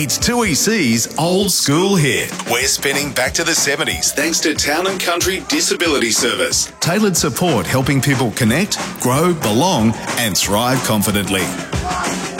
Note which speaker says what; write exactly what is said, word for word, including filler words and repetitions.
Speaker 1: It's two E C's Old School Hit. We're spinning back to the seventies thanks to Town and Country Disability Service. Tailored support helping people connect, grow, belong and thrive confidently.